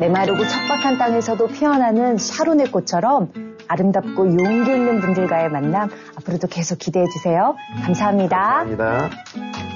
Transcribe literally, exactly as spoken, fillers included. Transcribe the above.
메마르고 척박한 땅에서도 피어나는 샤론의 꽃처럼 아름답고 용기 있는 분들과의 만남 앞으로도 계속 기대해 주세요. 감사합니다. 감사합니다.